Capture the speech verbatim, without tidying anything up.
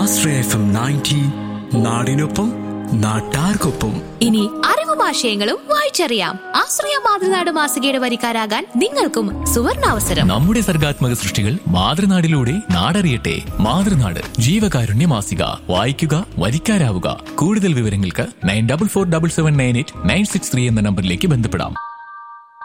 ആശ്രയ F M ninety, നാടിനൊപ്പം നാട്ടാർക്കൊപ്പം. ഇനി അറിവും ആശയങ്ങളും വായിച്ചറിയാം. ആശ്രയ മാതൃനാട് മാസികയുടെ വരിക്കാരാകാൻ നിങ്ങൾക്കും സുവർണാവസരം. നമ്മുടെ സർഗാത്മക സൃഷ്ടികൾ മാതൃനാടിലൂടെ നാടറിയട്ടെ. മാതൃനാട് ജീവകാരുണ്യ മാസിക. വായിക്കുക, വരിക്കാരാവുക. കൂടുതൽ വിവരങ്ങൾക്ക് nine double four double seven nine eight nine six three എന്ന നമ്പറിലേക്ക് ബന്ധപ്പെടാം.